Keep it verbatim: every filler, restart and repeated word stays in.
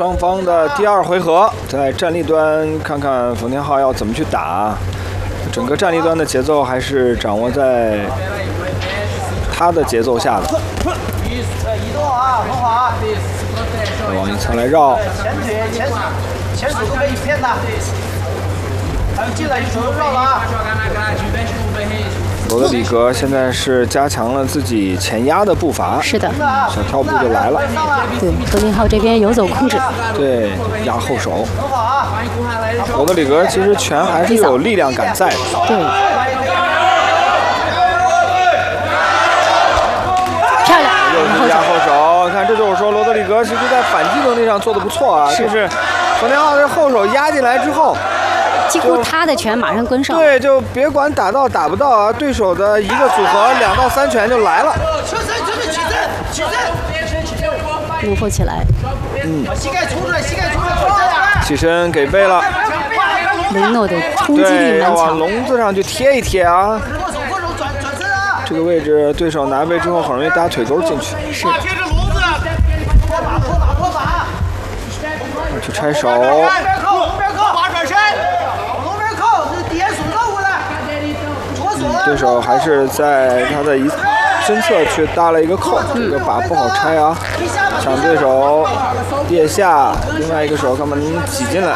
双方的第二回合，在站立端看看冯天浩要怎么去打。整个站立端的节奏还是掌握在他的节奏下的。 移动啊，很好啊。 往一侧来绕。 前腿前前手都可以骗他。还有进来就手都绕了啊。 罗德里格现在是加强了自己前压的步伐， 是的， 小跳步就来了。 对，冯天浩这边游走控制， 对，压后手。罗德里格其实拳还是有力量感在的。 对。漂亮， 又是压后手，看这就是说罗德里格其实在反击能力上做得不错啊，就是冯天浩这后手压进来之后。 几乎他的拳马上跟上， 对，就别管打到打不到啊，对手的一个组合两到三拳就来了。 起身，起身，起身， 怒后起来。 嗯， 膝盖冲出来，膝盖冲出来， 起身给背了。 雷诺的冲击力蛮强， 往笼子上去贴一贴啊。这个位置对手拿背之后很容易搭腿沟进去。 是。 贴着笼子，拖把，拖把，拖把。 去拆手。对手还是在他的一身侧去搭了一个扣，这个把不好拆啊！抢对手腋下，另外一个手干嘛能挤进来？